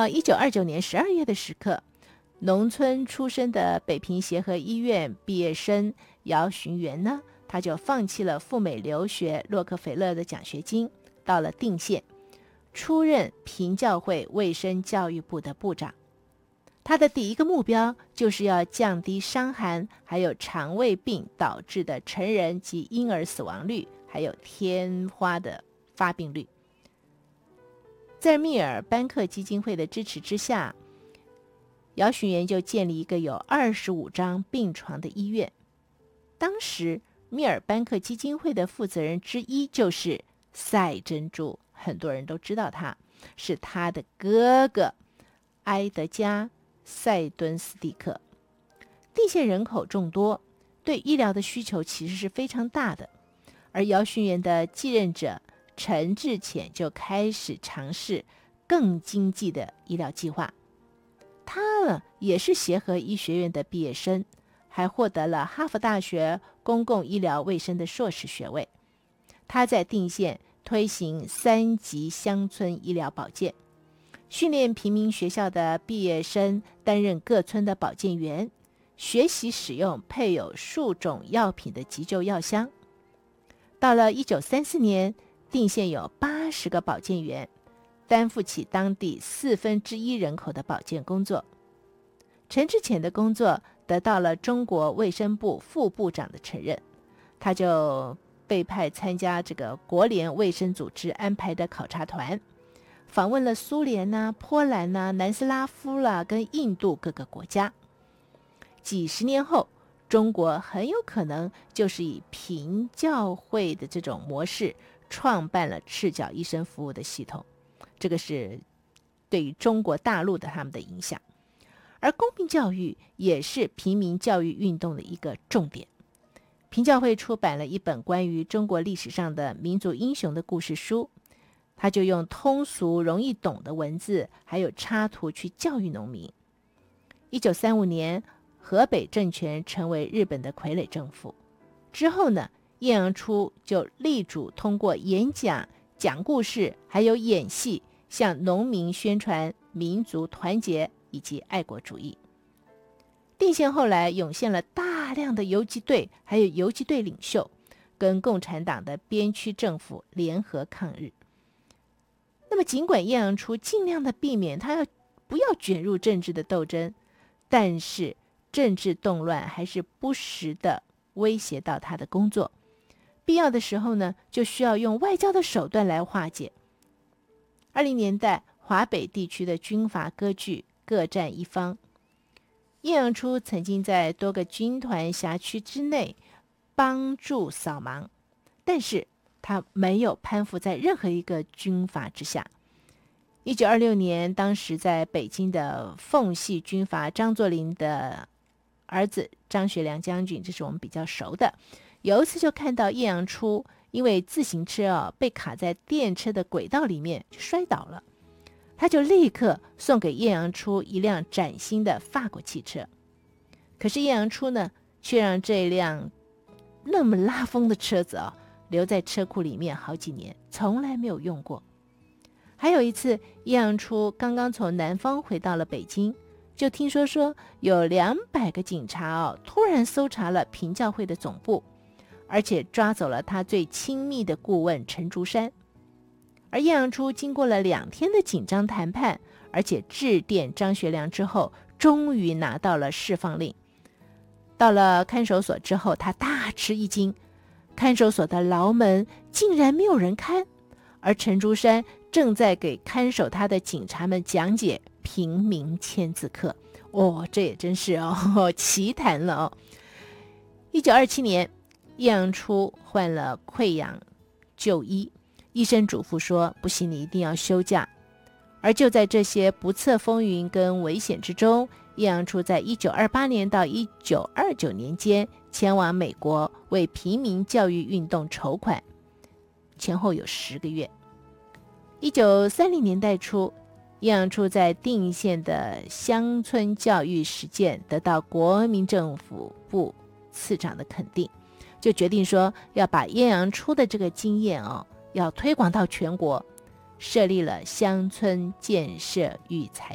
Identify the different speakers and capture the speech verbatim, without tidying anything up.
Speaker 1: 到一九二九年十二月的时刻，农村出身的北平协和医院毕业生姚寻元呢，他就放弃了赴美留学洛克菲勒的奖学金，到了定县，出任平教会卫生教育部的部长。他的第一个目标就是要降低伤寒还有肠胃病导致的成人及婴儿死亡率，还有天花的发病率。在密尔班克基金会的支持之下，姚寻元就建立一个有二十五张病床的医院。当时密尔班克基金会的负责人之一就是赛珍珠，很多人都知道他，是他的哥哥埃德加·塞敦斯蒂克。地县人口众多，对医疗的需求其实是非常大的，而姚寻元的继任者陈志潜就开始尝试更经济的医疗计划。他呢也是协和医学院的毕业生，还获得了哈佛大学公共医疗卫生的硕士学位。他在定县推行三级乡村医疗保健，训练平民学校的毕业生担任各村的保健员，学习使用配有数种药品的急救药箱。到了一九三四年，定县有八十个保健员，担负起当地四分之一人口的保健工作。陈志潜的工作得到了中国卫生部副部长的承认，他就被派参加这个国联卫生组织安排的考察团，访问了苏联啊、波兰啊、南斯拉夫啦、啊、跟印度各个国家。几十年后，中国很有可能就是以平教会的这种模式创办了赤脚医生服务的系统，这个是对于中国大陆的他们的影响。而公民教育也是平民教育运动的一个重点。平教会出版了一本关于中国历史上的民族英雄的故事书，他就用通俗容易懂的文字还有插图去教育农民。一九三五年，河北政权成为日本的傀儡政府之后呢，晏阳初就力主通过演讲、讲故事还有演戏，向农民宣传民族团结以及爱国主义。定县后来涌现了大量的游击队，还有游击队领袖，跟共产党的边区政府联合抗日。那么尽管晏阳初尽量的避免他要不要卷入政治的斗争，但是政治动乱还是不时的威胁到他的工作，必要的时候呢，就需要用外交的手段来化解。二零年代华北地区的军阀割据，各占一方。晏阳初曾经在多个军团辖区之内帮助扫盲，但是他没有攀附在任何一个军阀之下。一九二六年，当时在北京的奉系军阀张作霖的儿子张学良将军，这是我们比较熟的，有一次就看到晏阳初因为自行车啊被卡在电车的轨道里面就摔倒了，他就立刻送给晏阳初一辆崭新的法国汽车。可是晏阳初呢，却让这辆那么拉风的车子啊留在车库里面好几年，从来没有用过。还有一次，晏阳初刚刚从南方回到了北京，就听说说有两百个警察哦，突然搜查了平教会的总部，而且抓走了他最亲密的顾问陈竹山。而晏阳初经过了两天的紧张谈判，而且致电张学良之后，终于拿到了释放令。到了看守所之后，他大吃一惊，看守所的牢门竟然没有人看，而陈竹山正在给看守他的警察们讲解平民签字课。哦，这也真是哦奇谈了哦。一九二七年，晏阳初患了溃疡就医，医生嘱咐说不行，你一定要休假。而就在这些不测风云跟危险之中，晏阳初在一九二八年到一九二九年间前往美国为平民教育运动筹款，前后有十个月。一九三零年代初，晏阳初在定县的乡村教育实践得到国民政府部次长的肯定，就决定说要把晏阳初的这个经验哦，要推广到全国，设立了乡村建设育才